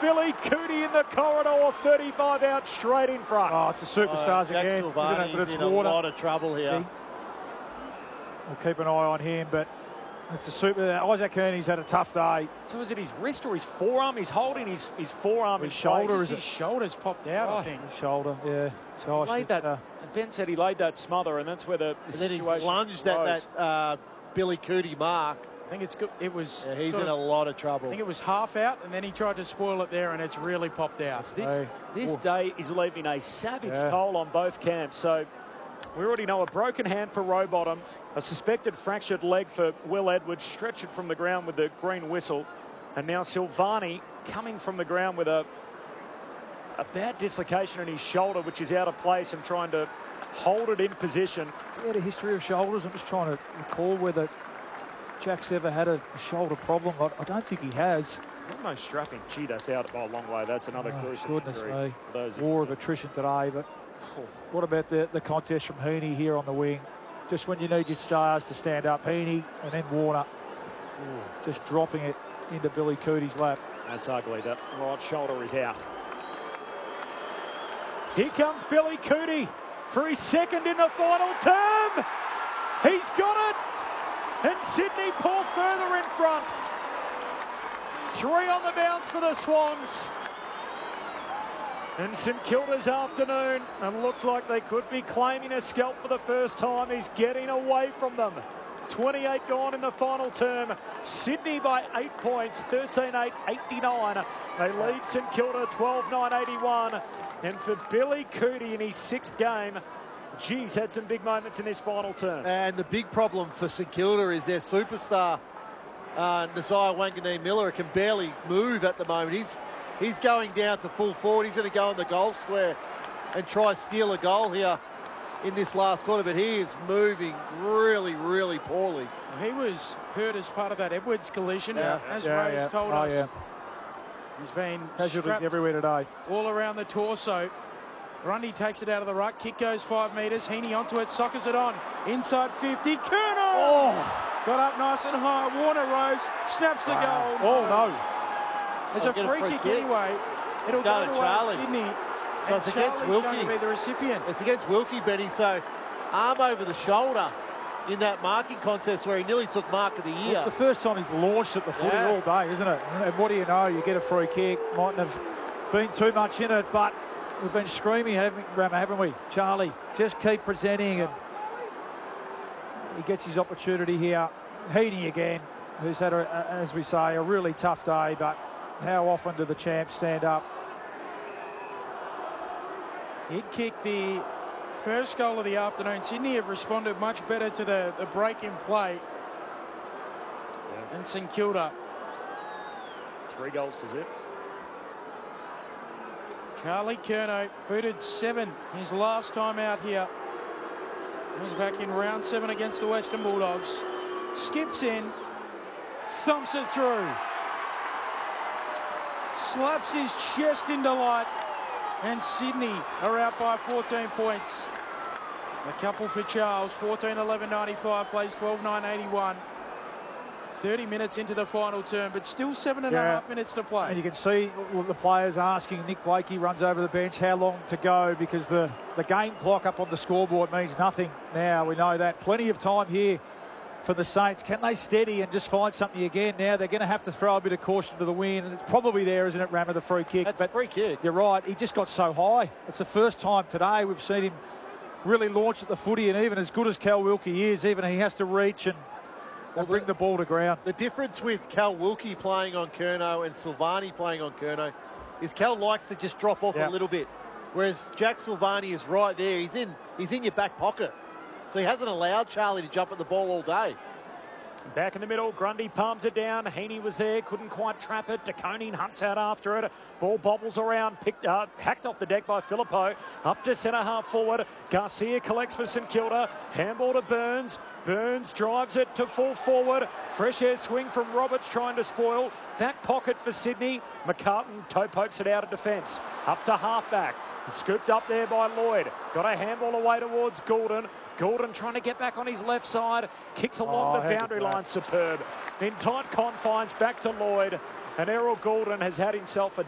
Billy Cootie in the corridor, 35 out straight in front. Oh, it's the superstars Jack again, isn't it? But it's in water. a lot of trouble here. We'll keep an eye on him, but it's a super. Isaac Kearney's had a tough day. So is it his wrist or his forearm? He's holding his forearm His in shoulder, place. is it? His shoulder's popped out, I think. Shoulder, yeah. Gosh, Laid that, Ben said he laid that smother, and that's where the And then he's situation lunged arose. at that Billy Cootie mark. I think it's good. It was. Yeah, he's sort in of- a lot of trouble. I think it was half out, and then he tried to spoil it there, and it's really popped out. This day is leaving a savage toll on both camps. So we already know a broken hand for Rowbottom, a suspected fractured leg for Will Edwards, stretched it from the ground with the green whistle, and now Silvani coming from the ground with a bad dislocation in his shoulder, which is out of place, and trying to hold it in position. He had a history of shoulders. I'm just trying to recall whether Jack's ever had a shoulder problem. I don't think he has. Almost strapping. Gee, that's out by a long way. That's another gruesome Goodness injury me. for those. War of attrition today, but what about the contest from Heaney here on the wing? Just when you need your stars to stand up, Heaney and then Warner just dropping it into Billy Cootie's lap. That's ugly. That right shoulder is out. Here comes Billy Cootie for his second in the final term. He's got it. And Sydney pull further in front. 3 on the bounce for the Swans. And St Kilda's afternoon, and looks like they could be claiming a scalp for the first time. He's getting away from them. 28 gone in the final term. Sydney by 8 points, 13-8-89. They lead St Kilda 12-9-81. And for Billy Cootie in his 6th game, geez, had some big moments in this final term. And the big problem for St Kilda is their superstar, Nasiah Wanganeen-Miller, can barely move at the moment. He's going down to full forward. He's going to go in the goal square and try steal a goal here in this last quarter, but he is moving really, really poorly. He was hurt as part of that Edwards collision, as Ray's told us. Yeah. He's been Casualties strapped everywhere today. all around the torso. Grundy takes it out of the ruck. Kick goes 5 metres. Heaney onto it, sockers it on. Inside 50. Kerno! Got up nice and high. Warner rose, snaps the goal. Oh, no. There's a free kick anyway. It'll go to to Charlie. Sydney. So it's against Charlie's Wilkie. going to be the recipient. It's against Wilkie, Benny, so arm over the shoulder in that marking contest where he nearly took mark of the year. It's the first time he's launched at the footy all day, isn't it? And what do you know? You get a free kick. Mightn't have been too much in it, but we've been screaming, haven't we? Charlie, just keep presenting, and he gets his opportunity here. Heaney again, who's had, as we say, a really tough day, but how often do the champs stand up? Did kick the first goal of the afternoon. Sydney have responded much better to the break in play. And St Kilda. 3 goals to zip. Charlie Curnow booted 7 his last time out here. He was back in round 7 against the Western Bulldogs. Skips in, thumps it through. Slaps his chest in delight. And Sydney are out by 14 points. A couple for Charles, 14-11-95, plays 12-9-81. 30 minutes into the final term, but still 7.5 minutes to play. And you can see the players asking. Nick Blakey runs over the bench, how long to go, because the game clock up on the scoreboard means nothing now. We know that. Plenty of time here for the Saints. Can they steady and just find something again? Now they're going to have to throw a bit of caution to the wind, and it's probably there, isn't it, Rammer, the free kick? That's a free kick. You're right. He just got so high. It's the first time today we've seen him really launch at the footy, and even as good as Cal Wilkie is, even he has to reach and bring the ball to ground. The difference with Cal Wilkie playing on Curnow and Silvani playing on Curnow is Cal likes to just drop off a little bit, whereas Jack Silvani is right there. He's in your back pocket. So he hasn't allowed Charlie to jump at the ball all day. Back in the middle, Grundy palms it down. Heaney was there, couldn't quite trap it. DeConing hunts out after it. Ball bobbles around, hacked off the deck by Filippo. Up to centre half forward. Garcia collects for St Kilda. Handball to Burns. Burns drives it to full forward. Fresh air swing from Roberts trying to spoil. Back pocket for Sydney. McCartan toe pokes it out of defence. Up to halfback. Scooped up there by Lloyd. Got a handball away towards Goulden. Goulden trying to get back on his left side. Kicks along the boundary line. Superb. In tight confines, back to Lloyd. And Errol Goulden has had himself a